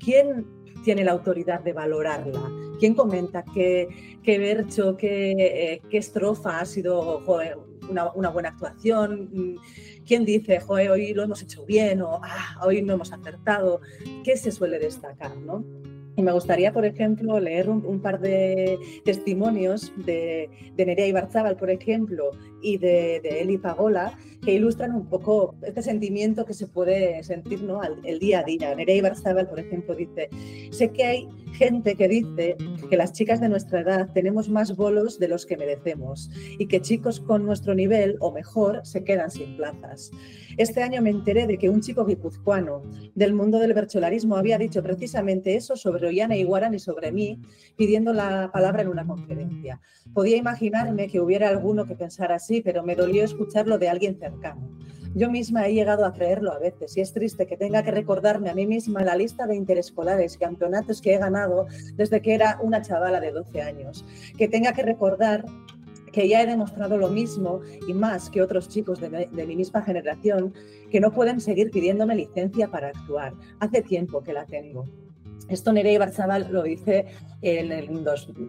¿quién tiene la autoridad de valorarla? ¿Quién comenta qué verso, qué estrofa ha sido una buena actuación? ¿Quién dice, hoy lo hemos hecho bien o hoy no hemos acertado? ¿Qué se suele destacar, ¿no? Y me gustaría, por ejemplo, leer un par de testimonios de Nerea Ibarzábal, por ejemplo, y de Eli Pagola, que ilustran un poco este sentimiento que se puede sentir, ¿no?, el día a día. Nerea Ibarzábal, por ejemplo, dice: sé que hay gente que dice que las chicas de nuestra edad tenemos más bolos de los que merecemos y que chicos con nuestro nivel o mejor se quedan sin plazas. Este año me enteré de que un chico guipuzcoano del mundo del bercholarismo había dicho precisamente eso sobre Ollana Iguaran y sobre mí, pidiendo la palabra en una conferencia. Podía imaginarme que hubiera alguno que pensara así, pero me dolió escucharlo de alguien cercano. Yo misma he llegado a creerlo a veces y es triste que tenga que recordarme a mí misma la lista de interescolares y campeonatos que he ganado desde que era una chavala de 12 años, que tenga que recordar que ya he demostrado lo mismo y más que otros chicos de mi misma generación, que no pueden seguir pidiéndome licencia para actuar. Hace tiempo que la tengo. Esto Nerea Ibarzábal lo dice en el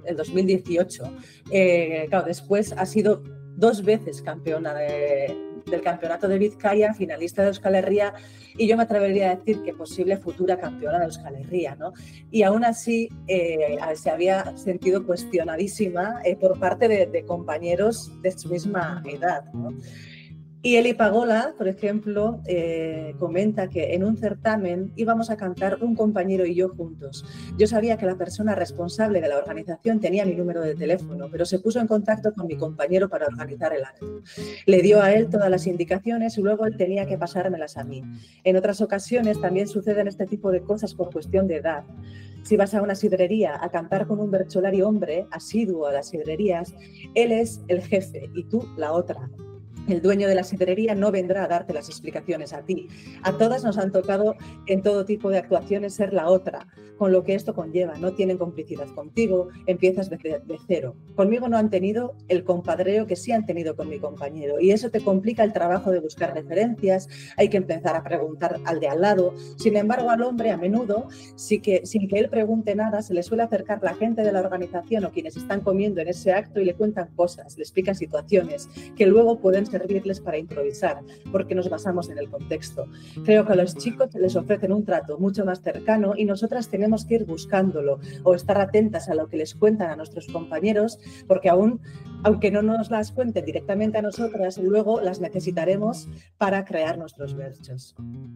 2018. Claro, después ha sido 2 veces campeona del Campeonato de Vizcaya, finalista de Euskal Herria, y yo me atrevería a decir que posible futura campeona de Euskal Herria, ¿no? Y aún así se había sentido cuestionadísima por parte de compañeros de su misma edad, ¿no? Y Eli Pagola, por ejemplo, comenta que en un certamen íbamos a cantar un compañero y yo juntos. Yo sabía que la persona responsable de la organización tenía mi número de teléfono, pero se puso en contacto con mi compañero para organizar el acto. Le dio a él todas las indicaciones y luego él tenía que pasármelas a mí. En otras ocasiones también suceden este tipo de cosas por cuestión de edad. Si vas a una sidrería a cantar con un bercholari hombre, asiduo a las sidrerías, él es el jefe y tú la otra. El dueño de la sidrería no vendrá a darte las explicaciones a ti. A todas nos han tocado en todo tipo de actuaciones ser la otra, con lo que esto conlleva. No tienen complicidad contigo, empiezas de cero. Conmigo no han tenido el compadreo que sí han tenido con mi compañero y eso te complica el trabajo de buscar referencias, hay que empezar a preguntar al de al lado. Sin embargo, al hombre a menudo, sin que él pregunte nada, se le suele acercar la gente de la organización o quienes están comiendo en ese acto y le cuentan cosas, le explican situaciones que luego pueden servirles para improvisar, porque nos basamos en el contexto. Creo que a los chicos les ofrecen un trato mucho más cercano y nosotras tenemos que ir buscándolo o estar atentas a lo que les cuentan a nuestros compañeros, porque aunque no nos las cuenten directamente a nosotras, luego las necesitaremos para crear nuestros versos.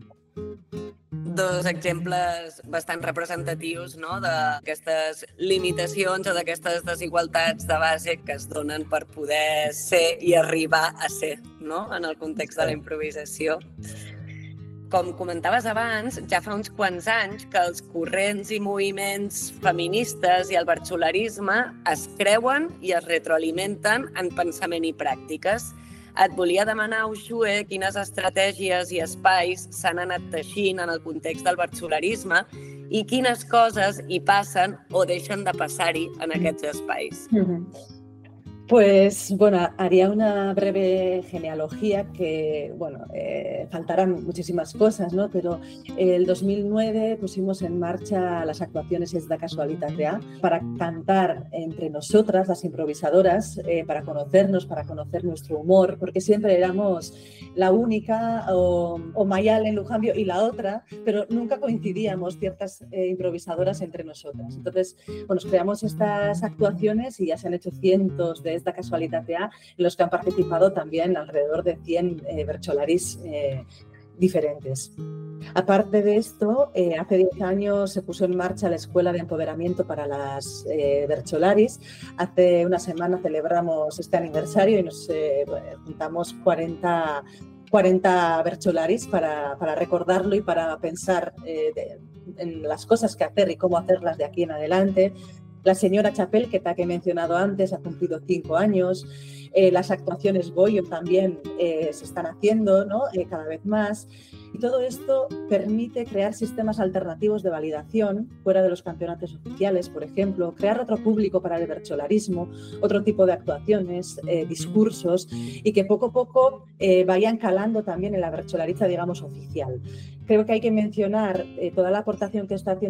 2 exemples bastant representatius, no?, d'aquestes limitacions o d'aquestes desigualtats de base que es donen per poder ser i arribar a ser, no?, en el context de la improvisació. Com comentaves abans, ja fa uns quants anys que els corrents i moviments feministes i el berxolarisme es creuen i es retroalimenten en pensament i pràctiques. Et volia demanar, Uxue, quines estratègies i espais s'han anat teixint en el context del berxolarisme i quines coses hi passen o deixen de passar-hi en aquests espais. Pues bueno, haría una breve genealogía que, bueno, faltarán muchísimas cosas, ¿no? Pero el 2009 pusimos en marcha las actuaciones Es da Casualitatea para cantar entre nosotras, las improvisadoras, para conocernos, para conocer nuestro humor, porque siempre éramos la única o Mayal en Lujambio y la otra, pero nunca coincidíamos ciertas improvisadoras entre nosotras. Entonces, bueno, creamos estas actuaciones y ya se han hecho cientos de esta Casualitatea, en los que han participado también alrededor de 100 bercholaris diferentes. Aparte de esto, hace 10 años se puso en marcha la Escuela de Empoderamiento para las bercholaris. Hace una semana celebramos este aniversario y nos juntamos 40 bercholaris para recordarlo y para pensar en las cosas que hacer y cómo hacerlas de aquí en adelante. La señora Chapelqueta, que he mencionado antes, ha cumplido 5 años. Las actuaciones Goyo también se están haciendo, ¿no?, cada vez más. Y todo esto permite crear sistemas alternativos de validación fuera de los campeonatos oficiales, por ejemplo, crear otro público para el bercholarismo, otro tipo de actuaciones, discursos, y que poco a poco vayan calando también en la bercholariza, digamos, oficial. Creo que hay que mencionar toda la aportación que está haciendo